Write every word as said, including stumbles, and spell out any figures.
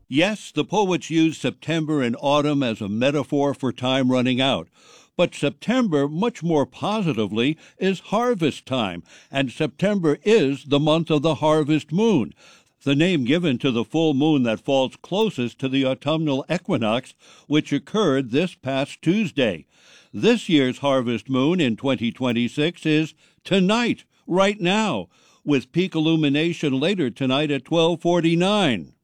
Yes, the poets use September and autumn as a metaphor for time running out. But September, much more positively, is harvest time, and September is the month of the harvest moon, the name given to the full moon that falls closest to the autumnal equinox, which occurred this past Tuesday. This year's harvest moon in twenty twenty-six is tonight, right now, with peak illumination later tonight at twelve forty-nine.